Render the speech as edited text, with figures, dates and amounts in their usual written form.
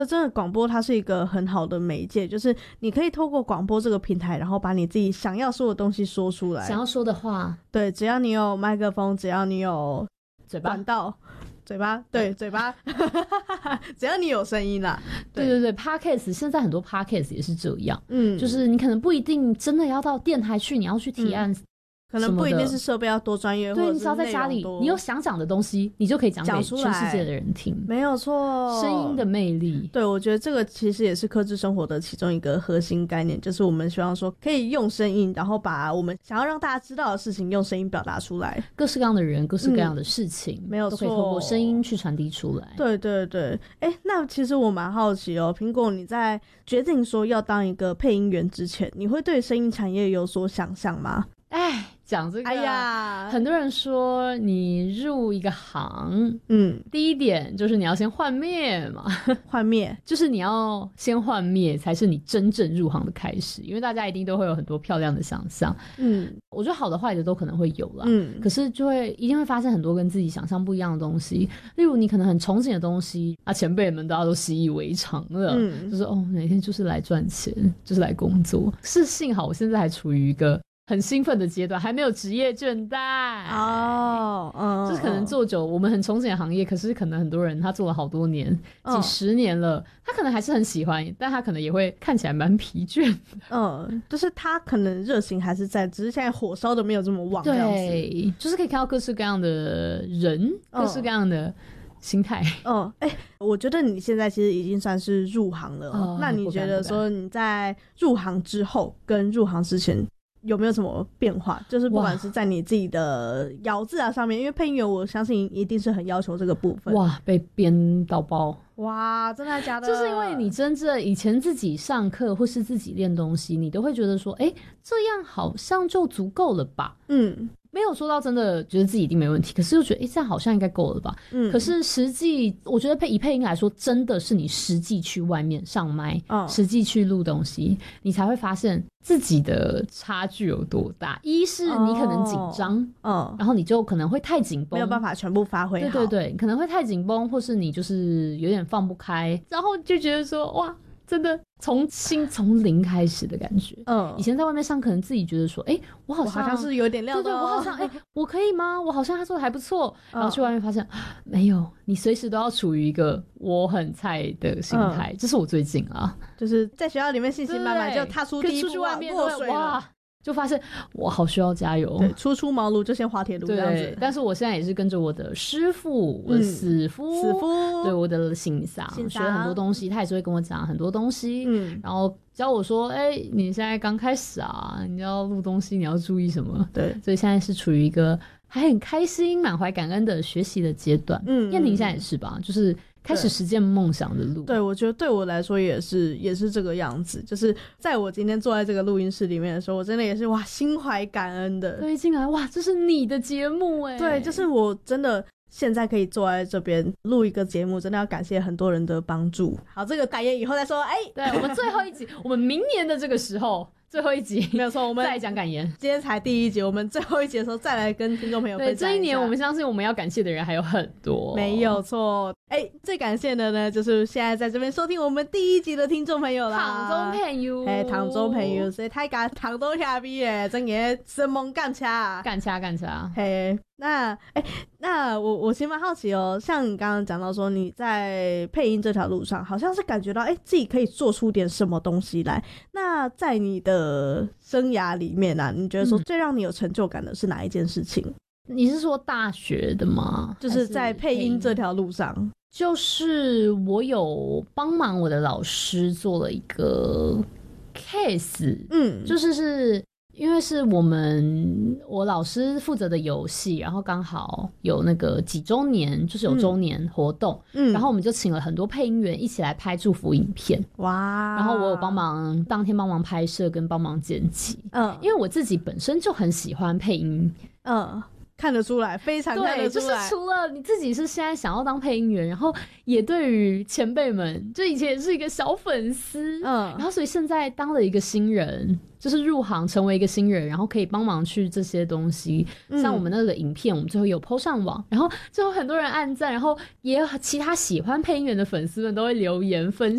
真的广播它是一个很好的媒介，就是你可以透过广播这个平台，然后把你自己想要说的东西说出来， 想要说的话， 对，只要你有麦克风，只要你有嘴巴管道，嘴巴，对，嘴巴只要你有声音啦。 对对对 Podcast 现在很多 Podcast 也是这样， 嗯， 就是你可能不一定真的要到电台去，你要去提案可能不一定是设备要多专业， 对， 或者你只要在家里，你有想讲的东西，你就可以讲给全世界的人听， 没有错。 声音的魅力， 对，我觉得这个其实也是客制生活的其中一个核心概念，就是我们希望说可以用声音，然后把我们想要让大家知道的事情用声音表达出来， 各式各样的人，各式各样的事情， 没有错， 都可以透过声音去传递出来。 对对对，那其实我蛮好奇哦，苹果你在决定说要当一个配音员之前，你会对声音产业有所想象吗？ 讲这个， 哎呀， 很多人说你入一个行，第一点就是你要先换灭嘛， 换灭就是你要先换灭才是你真正入行的开始，因为大家一定都会有很多漂亮的想象，我觉得好的坏的都可能会有啦，可是一定会发现很多跟自己想象不一样的东西，例如你可能很憧憬的东西啊，前辈们大家都习以为常了，就是每天就是来赚钱，就是来工作，是幸好我现在还处于一个很兴奋的阶段，还没有职业倦怠就是可能做久，我们很憧憬的行业，可是可能很多人他做了好多年，几十年了，他可能还是很喜欢，但他可能也会看起来蛮疲倦的。 就是他可能热情还是在，只是现在火烧的没有这么旺。 对，就是可以看到各式各样的人，各式各样的心态。 我觉得你现在其实已经算是入行了，那你觉得说你在入行之后跟入行之前有没有什么变化？就是不管是在你自己的咬字上面，因为配音员我相信一定是很要求这个部分。 被编到爆。 哇，真的假的？ 就是因为你真正以前自己上课或是自己练东西，你都会觉得说这样好像就足够了吧，没有说到真的觉得自己一定没问题，可是又觉得这样好像应该够了吧，可是实际我觉得以配音来说，真的是你实际去外面上麦，实际去录东西，你才会发现自己的差距有多大。一是你可能紧张，然后你就可能会太紧绷， 没有办法全部发挥好， 对对对，可能会太紧绷，或是你就是有点放不开，然后就觉得说哇真的从零开始的感觉。以前在外面上可能自己觉得说我好像是有点料的， 对对，我好像我可以吗？我好像他做的还不错，然后去外面发现没有，你随时都要处于一个我很菜的心态，这是我最近啊， 就是在学校里面信心满满，就踏出第一步， 出去外面过水了， 就发现我好需要加油。 对，初茅庐就先滑铁卢这样子。 但是我现在也是跟着我的师傅，我的死夫，对，我的信赏学了很多东西，他也是会跟我讲很多东西，然后教我说你现在刚开始啊，你要录东西你要注意什么。对，所以现在是处于一个还很开心满怀感恩的学习的阶段。燕婷现在也是吧，就是开始实践梦想的路。对， 我觉得对我来说也是这个样子，就是在我今天坐在这个录音室里面的时候，我真的也是心怀感恩的。 对，进来这是你的节目对，就是我真的现在可以坐在这边录一个节目，真的要感谢很多人的帮助。好，这个感言以后再说。 对，我们最后一集我们明年的这个时候最后一集没有错，我们再讲感言。 今天才第一集，我们最后一集的时候再来跟听众朋友分享一下。 对，这一年我们相信我们要感谢的人还有很多， 没有错。最感谢的呢，就是现在在这边收听我们第一集的听众朋友啦， 唐中朋友， 唐中朋友，所以大家唐中下边诶，真嘅生猛干掐，那我其实蛮好奇哦，像你刚刚讲到说你在配音这条路上，好像是感觉到自己可以做出点什么东西来。那在你的生涯里面啊，你觉得说最让你有成就感的是哪一件事情？ 你是说大学的吗？ 就是在配音这条路上， 就是我有帮忙我的老师做了一个 case，就是因为是我老师负责的游戏，然后刚好有那个几周年，就是有周年活动，然后我们就请了很多配音员一起来拍祝福影片。哇！然后我有当天帮忙拍摄跟帮忙剪辑。因为我自己本身就很喜欢配音。 看得出来，非常看得出来。 对，就是除了你自己是现在想要当配音员，然后也对于前辈们，就以前也是一个小粉丝，然后所以现在当了一个新人，就是入行成为一个新人，然后可以帮忙去这些东西，像我们那个影片，我们最后有 po 上网，然后最后很多人按赞，然后也有其他喜欢配音员的粉丝们都会留言分